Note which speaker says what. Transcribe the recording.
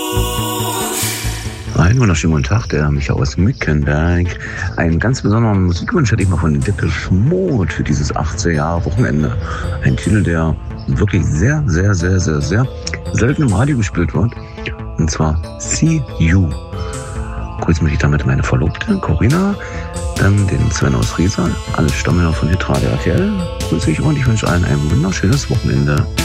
Speaker 1: Einen wunderschönen guten Tag, der Michael aus Mückenberg. Einen ganz besonderen Musikwunsch hätte ich mal von den Depeche Mode für dieses 80er-Jahre-Wochenende. Ein Titel, der wirklich sehr, sehr, sehr, sehr, sehr selten im Radio gespielt wird. Und zwar See You. Grüße mich damit meine Verlobte Corinna, dann den Sven aus Riesa, alle Stammhörer von Hitradio RTL. Grüße ich und ich wünsche allen ein wunderschönes Wochenende.